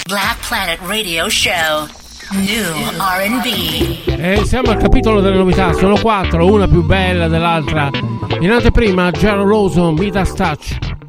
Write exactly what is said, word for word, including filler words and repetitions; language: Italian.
Black Planet Radio Show. New R and B. E siamo al capitolo delle novità, sono quattro, una più bella dell'altra. In anteprima Jero Lawson, Midas Touch.